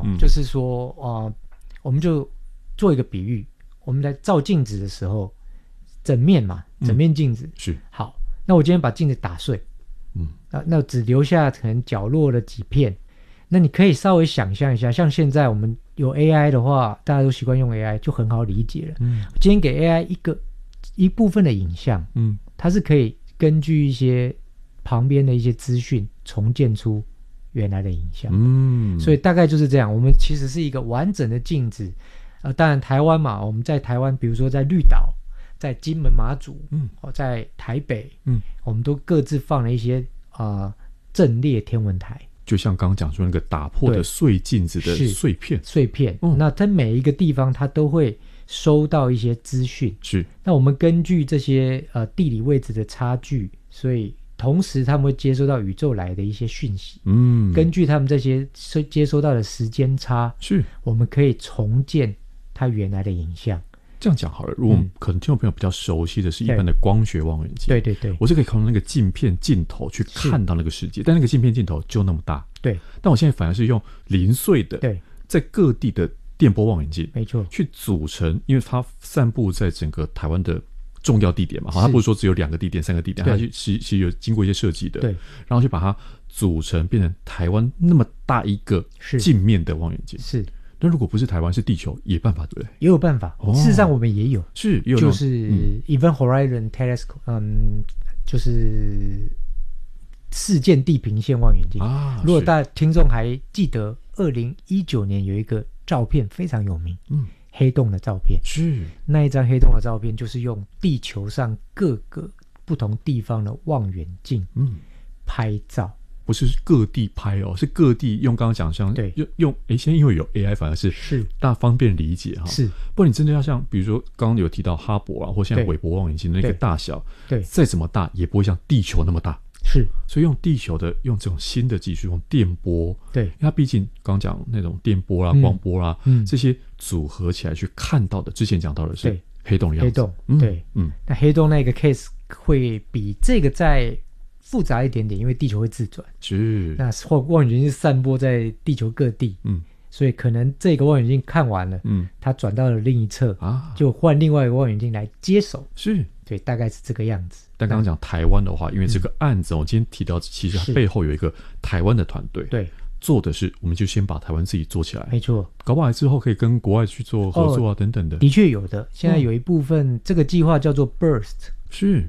就是说我们就做一个比喻，我们在照镜子的时候，整面镜子， 是好，那我今天把镜子打碎，那只留下可能角落的几片，那你可以稍微想象一下，像现在我们有 AI 的话，大家都习惯用 AI， 就很好理解了。今天给 AI 一部分的影像，它是可以根据一些旁边的一些资讯重建出原来的影像。所以大概就是这样，我们其实是一个完整的镜子。当然台湾嘛，我们在台湾，比如说在绿岛，在金门马祖，在台北，我们都各自放了一些阵列天文台， 就像刚刚讲说那个打破的碎镜子的碎片， 那在每一个地方它都会收到一些资讯， 是。 那我们根据这些地理位置的差距，所以同时他们会接收到宇宙来的一些讯息，根据他们这些接收到的时间差， 是我们可以重建它原来的影像。 这样讲好了，如果可能听众朋友比较熟悉的是一般的光学望远镜， 对， 我是可以靠那个镜片镜头去看到那个世界，但那个镜片镜头就那么大， 对。 但我现在反而是用零碎的，对，在各地的电波望远镜， 没错， 去组成，因为它散布在整个台湾的重要地点嘛，它不是说只有2个地点、3个地点，它是有经过一些设计的，对，然后去把它组成变成台湾那么大一个镜面的望远镜，是。那如果不是台湾，是地球，也办法，对不对？ 也有办法，事实上我们也有， 也有， 就是 Event Horizon Telescope，就是事件地平线望远镜如果大家听众还记得2019年有一个照片非常有名，黑洞的照片，是那一张黑洞的照片，就是用地球上各个不同地方的望远镜拍照，不是各地拍是各地用刚刚讲像用现在因为有 AI 反而是大家方便理解是。不然你真的要像比如说刚刚有提到哈勃或现在韦伯望远镜的那个大小，对，再怎么大也不会像地球那么大，是。所以用地球的用这种新的技术，用电波，对，因为它毕竟刚刚讲那种电波啦、光波啦，这些组合起来去看到的，之前讲到的是黑洞的样子，对，那黑洞那个 case 会比这个再复杂一点点，因为地球会自转，是。那望远镜是散播在地球各地，所以可能这个望远镜看完了，它转到了另一侧就换另外一个望远镜来接手，是。对，大概是这个样子。但刚刚讲台湾的话，因为这个案子我今天提到，其实它背后有一个台湾的团队，对，做的是我们就先把台湾自己做起来，没错。搞不好之后可以跟国外去做合作等等的，的确有的。现在有一部分这个计划叫做 BURST， 是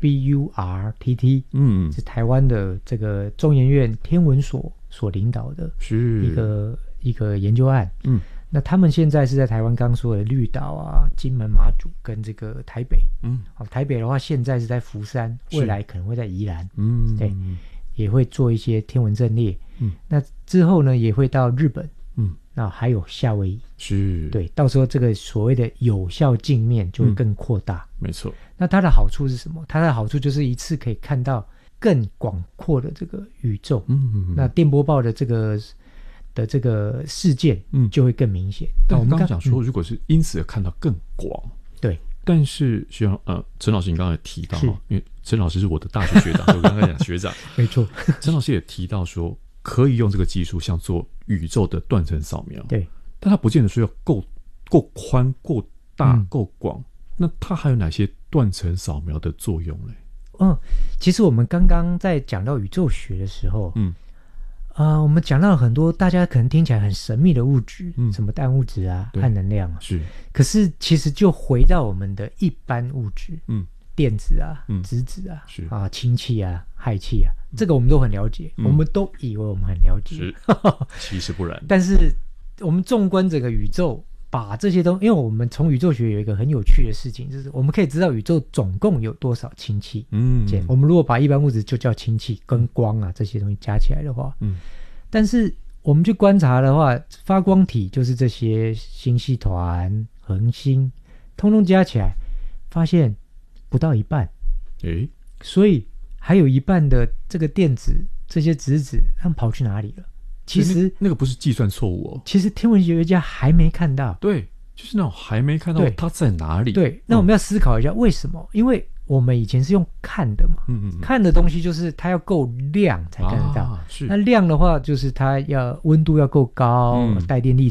BURTT， 是台湾的这个中研院天文所领导的，是一个研究案。那他们现在是在台湾刚说的绿岛金门马祖跟这个台北，台北的话现在是在福山，未来可能会在宜兰，对，也会做一些天文阵列，那之后呢也会到日本，那还有夏威夷，是，对，到时候这个所谓的有效镜面就会更扩大，没错。那它的好处是什么？它的好处就是一次可以看到更广阔的这个宇宙，那电波报的这个事件就会更明显。但我们刚刚讲说如果是因此看到更广，对，但是像陈老师你刚才提到，因为陈老师是我的大学学长，我刚刚讲学长没错，陈老师也提到说可以用这个技术像做宇宙的断层扫描，对，但它不见得说要够宽够大够广，那它还有哪些断层扫描的作用呢？其实我们刚刚在讲到宇宙学的时候，我们讲到了很多大家可能听起来很神秘的物质，什么氮物质暗能量是。可是其实就回到我们的一般物质，电子质子是氢气氦气这个我们都很了解，我们都以为我们很了解，其实不然。但是我们纵观整个宇宙，把这些东西，因为我们从宇宙学有一个很有趣的事情，就是我们可以知道宇宙总共有多少氢气，我们如果把一般物质就叫氢气跟光这些东西加起来的话，但是我们去观察的话，发光体就是这些星系团恒星通通加起来发现不到一半，所以还有一半的这个电子这些质子他们跑去哪里了？其实那个不是计算错误其实天文学家还没看到，对，就是那种还没看到它在哪里。对，那我们要思考一下为什么？因为我们以前是用看的嘛，看的东西就是它要够亮才看得到，那亮的话就是它要温度要够高，带电粒